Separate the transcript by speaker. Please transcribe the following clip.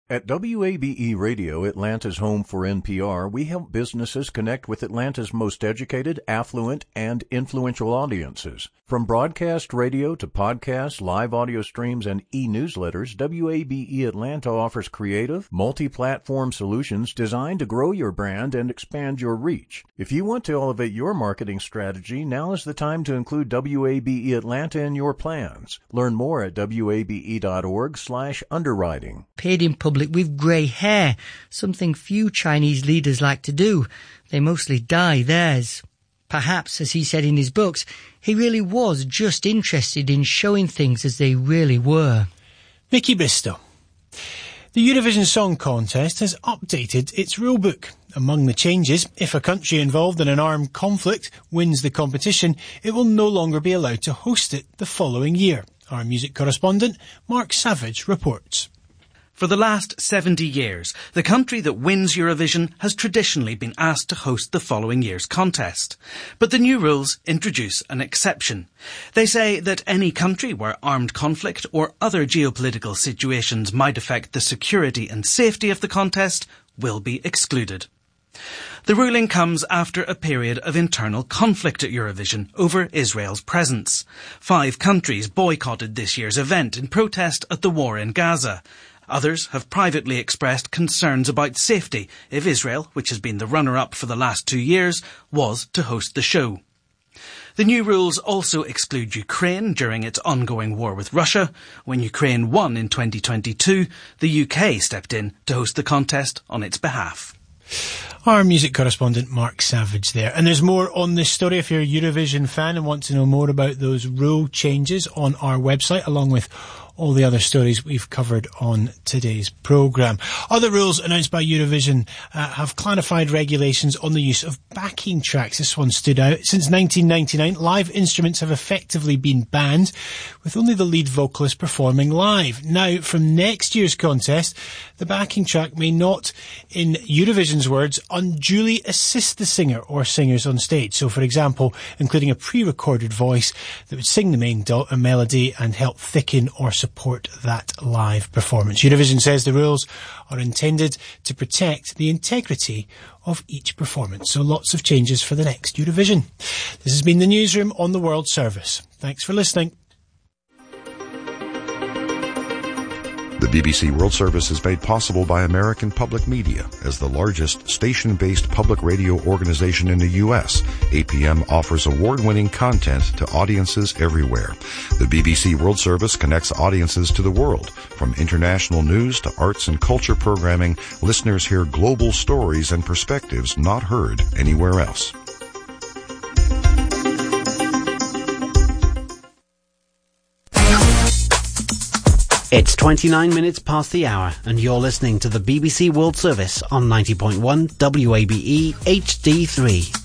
Speaker 1: At WABE Radio, Atlanta's home for NPR, we help businesses connect with Atlanta's most educated, affluent, and influential audiences. From broadcast radio to podcasts, live audio streams, and e-newsletters, WABE Atlanta offers creative, multi-platform solutions designed to grow your brand and expand your reach. If you want to elevate your marketing strategy, now is the time to include WABE Atlanta in your plans. Learn more at wabe.org/underwriting.
Speaker 2: Paid in public with grey hair, something few Chinese leaders like to do. They mostly dye theirs. Perhaps, as he said in his books, he really was just interested in showing things as they really were.
Speaker 3: Mickey Bristow. The Eurovision Song Contest has updated its rulebook. Among the changes, if a country involved in an armed conflict wins the competition, it will no longer be allowed to host it the following year. Our music correspondent, Mark Savage, reports.
Speaker 4: For the last 70 years, the country that wins Eurovision has traditionally been asked to host the following year's contest. But the new rules introduce an exception. They say that any country where armed conflict or other geopolitical situations might affect the security and safety of the contest will be excluded. The ruling comes after a period of internal conflict at Eurovision over Israel's presence. 5 countries boycotted this year's event in protest at the war in Gaza. Others have privately expressed concerns about safety if Israel, which has been the runner-up for the last 2 years, was to host the show. The new rules also exclude Ukraine during its ongoing war with Russia. When Ukraine won in 2022, the UK stepped in to host the contest on its behalf.
Speaker 3: Our music correspondent Mark Savage there. And there's more on this story if you're a Eurovision fan and want to know more about those rule changes on our website, along with all the other stories we've covered on today's programme. Other rules announced by Eurovision have clarified regulations on the use of backing tracks. This one stood out. Since 1999, live instruments have effectively been banned, with only the lead vocalist performing live. Now, from next year's contest, the backing track may not, in Eurovision's words, unduly assist the singer or singers on stage. So, for example, including a pre-recorded voice that would sing the main melody and help thicken or support that live performance. Eurovision says the rules are intended to protect the integrity of each performance. So lots of changes for the next Eurovision. This has been the Newsroom on the World Service. Thanks for listening.
Speaker 5: The BBC World Service is made possible by American Public Media. As the largest station-based public radio organization in the U.S., APM offers award-winning content to audiences everywhere. The BBC World Service connects audiences to the world. From international news to arts and culture programming, listeners hear global stories and perspectives not heard anywhere else.
Speaker 6: It's 29 minutes past the hour, and you're listening to the BBC World Service on 90.1 WABE HD3.